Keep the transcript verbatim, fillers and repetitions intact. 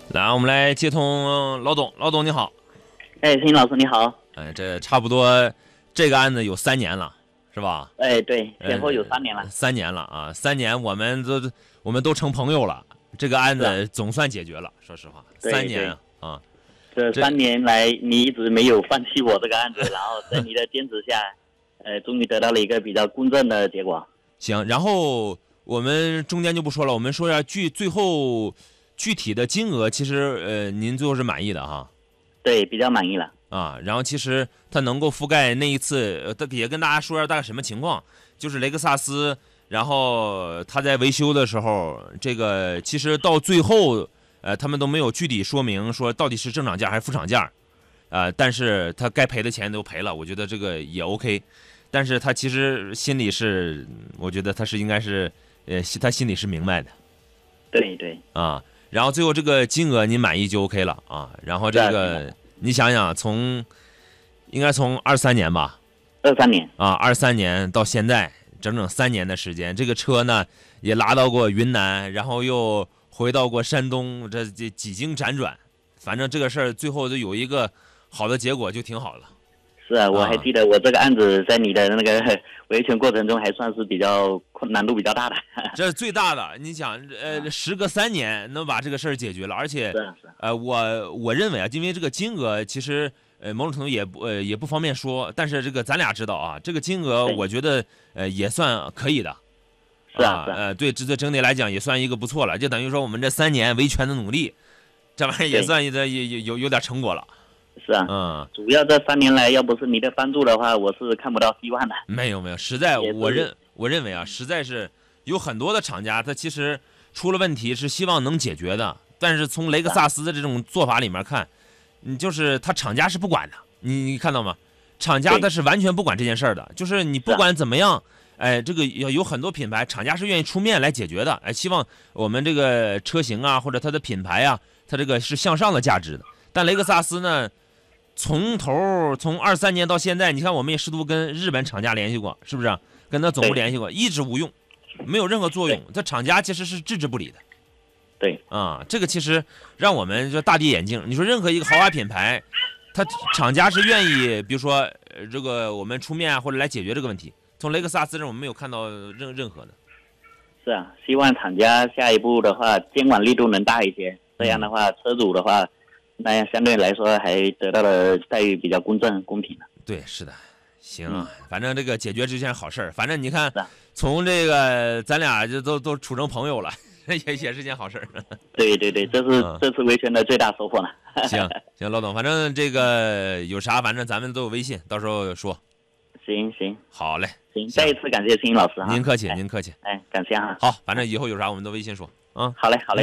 来，我们来接通老董，老董你好。 哎，邢老师你好。 哎，这差不多这个案子有三年了，是吧？ 哎，对，前后有三年了。 呃、三年了啊，三年我们都我们都成朋友了，这个案子总算解决了。说实话，三年啊， 这三年来你一直没有放弃我这个案子，然后在你的坚持下，呃，终于得到了一个比较公正的结果。 行，然后我们中间就不说了，我们说一下具最后具体的金额，其实呃您最后是满意的哈？ 对，比较满意了。 啊，然后其实它能够覆盖那一次，呃，也跟大家说一下大概什么情况，就是雷克萨斯，然后他在维修的时候，这个其实到最后，呃，他们都没有具体说明说到底是正厂价还是副厂价，呃，但是他该赔的钱都赔了，我觉得这个也 OK， 但是他其实心里是，我觉得他是应该是，呃，他心里是明白的。 对对。 啊，然后最后这个金额你满意就 OK 了啊，然后这个。你想想，从应该从二三年吧， 二三年啊，二三年到现在整整三年的时间，这个车呢也拉到过云南，然后又回到过山东，这这几经辗转，反正这个事儿最后就有一个好的结果，就挺好了。 是啊，我还记得我这个案子在你的那个维权过程中还算是比较难度比较大的。 这是最大的，你想，呃，时隔三年能把这个事儿解决了，而且， 是是呃，我我认为啊，因为这个金额其实，呃，某种程度也不呃也不方便说，但是这个咱俩知道啊，这个金额我觉得呃也算可以的。 是啊，是啊呃，对，这这整体来讲也算一个不错了，就等于说我们这三年维权的努力，这玩意儿也算一个也有有有点成果了。 是啊，嗯，主要这三年来，要不是你的帮助的话，我是看不到希望的。 没有没有，实在我认我认为啊，实在是有很多的厂家，他其实出了问题是希望能解决的，但是从雷克萨斯的这种做法里面看，你就是他厂家是不管的，你你看到吗？厂家他是完全不管这件事儿的，就是你不管怎么样，哎，这个有有很多品牌厂家是愿意出面来解决的，哎，希望我们这个车型啊或者它的品牌啊，它这个是向上的价值的，但雷克萨斯呢？从头从二三年到现在，你看我们也试图跟日本厂家联系过，是不是？跟他总部联系过，一直无用，没有任何作用。这厂家其实是置之不理的。 对啊，这个其实让我们就大跌眼镜。你说任何一个豪华品牌，他厂家是愿意，比如说呃这个我们出面啊，或者来解决这个问题。从雷克萨斯这我们没有看到任任何的。 是啊，希望厂家下一步的话监管力度能大一些，这样的话、嗯、车主的话。那样相对来说还得到了待遇比较公正公平的。 对，是的，行啊，嗯、反正这个解决这件好事儿，反正你看，从这个咱俩就都都处成朋友了，也也是件好事儿。 对对对，这是、嗯、这次维权的最大收获了。 行行，老董，反正这个有啥，反正咱们都有微信，到时候说。 行行， 好嘞， 行，再一次感谢辛老师哈。 您客气，您客气。 哎，感谢哈。 好，反正以后有啥我们都微信说。啊、嗯， 好嘞，好嘞。